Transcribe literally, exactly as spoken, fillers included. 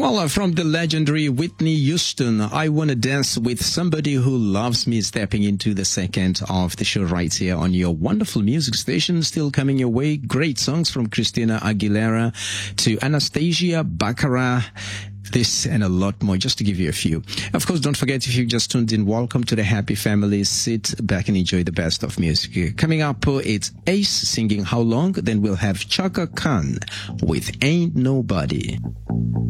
Well, uh, from the legendary Whitney Houston, I Wanna Dance with Somebody Who Loves Me, stepping into the second of the show right here on your wonderful music station. Still coming your way. Great songs from Christina Aguilera to Anastasia Baccarat. This and a lot more, just to give you a few. Of course, don't forget, if you just tuned in, welcome to the happy family. Sit back and enjoy the best of music. Coming up, uh, it's Ace singing How Long. Then we'll have Chaka Khan with Ain't Nobody.